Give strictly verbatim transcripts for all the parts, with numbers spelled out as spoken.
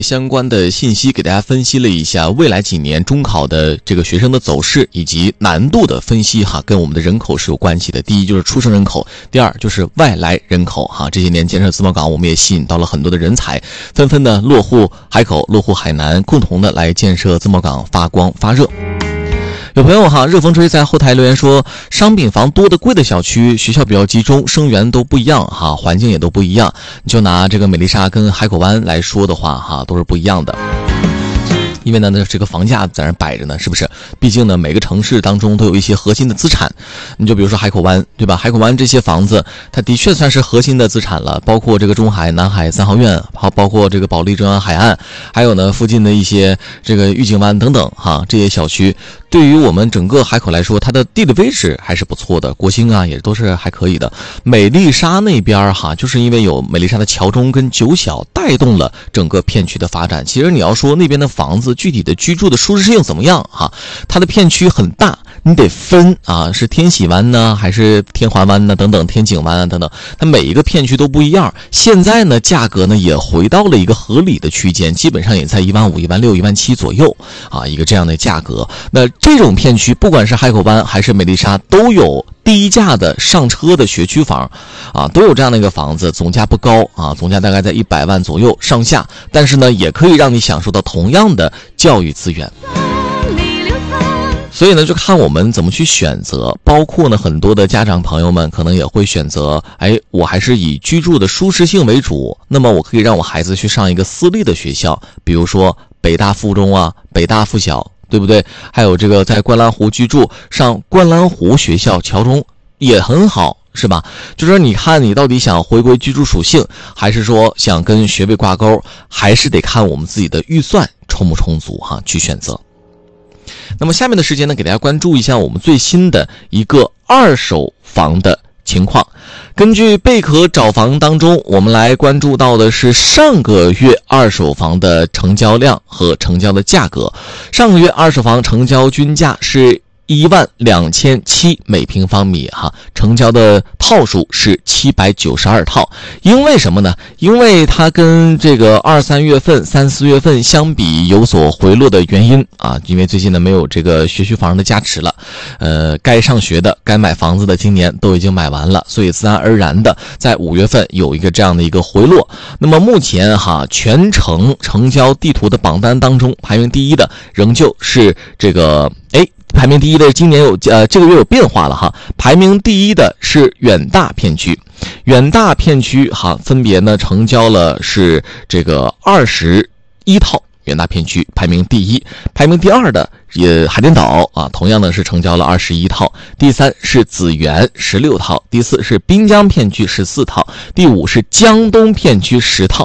相关的信息给大家分析了一下未来几年中考的这个学生的走势以及难度的分析哈，跟我们的人口是有关系的。第一就是出生人口，第二就是外来人口哈。这些年建设自贸港，我们也吸引到了很多的人才，纷纷的落户海口、落户海南，共同的来建设自贸港发光发热。有朋友哈，热风吹在后台留言说，商品房多的贵的小区，学校比较集中，生源都不一样哈，环境也都不一样。你就拿这个美丽沙跟海口湾来说的话哈，都是不一样的。因为呢，这个房价在那摆着呢，是不是？毕竟呢，每个城市当中都有一些核心的资产。你就比如说海口湾，对吧？海口湾这些房子，它的确算是核心的资产了，包括这个中海、南海三号院，好，包括这个保利中央海岸，还有呢附近的一些这个御景湾等等哈，这些小区。对于我们整个海口来说，它的地理位置还是不错的，国兴啊也都是还可以的。美丽沙那边哈，就是因为有美丽沙的桥中跟九小带动了整个片区的发展。其实你要说那边的房子具体的居住的舒适性怎么样哈，它的片区很大，你得分啊，是天喜湾呢还是天环湾呢等等，天景湾啊等等，它每一个片区都不一样。现在呢价格呢也回到了一个合理的区间，基本上也在一万五、一万六、一万七左右啊，一个这样的价格。那这种片区不管是海口湾还是美丽沙，都有低价的上车的学区房啊，都有这样的一个房子，总价不高啊，总价大概在一百万左右上下，但是呢也可以让你享受到同样的教育资源。所以呢就看我们怎么去选择，包括呢很多的家长朋友们可能也会选择，哎，我还是以居住的舒适性为主，那么我可以让我孩子去上一个私立的学校，比如说北大附中啊、北大附小，对不对？还有这个在观澜湖居住，上观澜湖学校桥中也很好，是吧？就是说你看你到底想回归居住属性，还是说想跟学位挂钩，还是得看我们自己的预算充不充足哈，去选择。那么下面的时间呢，给大家关注一下我们最新的一个二手房的情况。根据贝壳找房当中，我们来关注到的是上个月二手房的成交量和成交的价格。上个月二手房成交均价是一万两千七每平方米哈，成交的套数是七百九十二套。因为什么呢？因为它跟这个二三月份、三四月份相比有所回落的原因啊，因为最近呢没有这个学区房的加持了，呃，该上学的、该买房子的今年都已经买完了，所以自然而然的在五月份有一个这样的一个回落。那么目前哈，全城成交地图的榜单当中排名第一的仍旧是这个哎。排名第一的今年有呃这个月有变化了哈，排名第一的是远大片区，远大片区哈分别呢成交了是这个二十一套，远大片区排名第一，排名第二的也海淀岛啊，同样呢是成交了二十一套，第三是紫园十六套，第四是滨江片区十四套，第五是江东片区十套。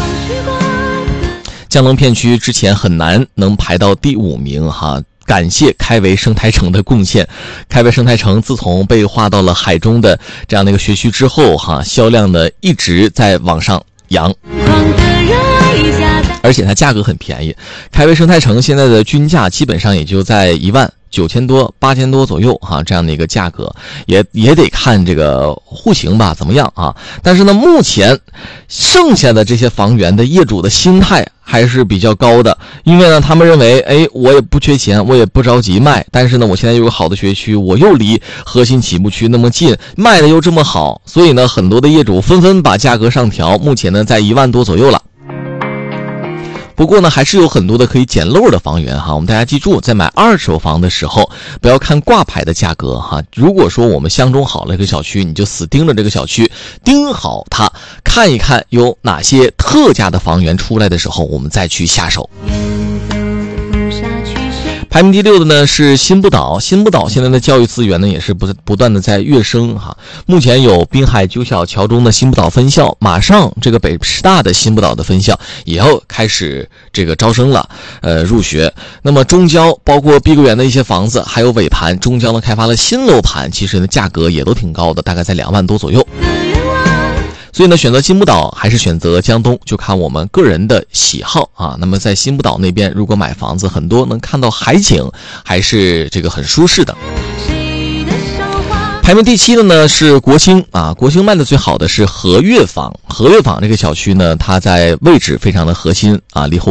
江东片区之前很难能排到第五名哈。感谢开维生态城的贡献，开维生态城自从被划到了海中的这样的一个学区之后哈，销量呢一直在往上扬，而且它价格很便宜。开维生态城现在的均价基本上也就在一万九千多、八千多左右哈，这样的一个价格，也也得看这个户型吧怎么样啊。但是呢，目前剩下的这些房源的业主的心态还是比较高的，因为呢，他们认为，哎，我也不缺钱，我也不着急卖，但是呢，我现在有个好的学区，我又离核心起步区那么近，卖的又这么好，所以呢，很多的业主纷纷把价格上调，目前呢，在一万多左右了。不过呢，还是有很多的可以捡漏的房源哈。我们大家记住，在买二手房的时候，不要看挂牌的价格哈。如果说我们相中好了一个小区，你就死盯着这个小区，盯好它，看一看有哪些特价的房源出来的时候，我们再去下手。排名第六的呢是新不岛，新不岛现在的教育资源呢也是不不断的在跃升哈。目前有滨海九小桥中的新不岛分校，马上这个北师大的新不岛的分校也要开始这个招生了，呃入学。那么中交包括碧桂园的一些房子，还有尾盘，中交呢开发了新楼盘，其实呢价格也都挺高的，大概在两万多左右。所以呢，选择新不岛还是选择江东，就看我们个人的喜好啊。那么在新不岛那边，如果买房子，很多能看到海景，还是这个很舒适的。排排名第七的呢是国兴啊，国兴卖的最好的是和悦坊。和悦坊这个小区呢，它在位置非常的核心啊，离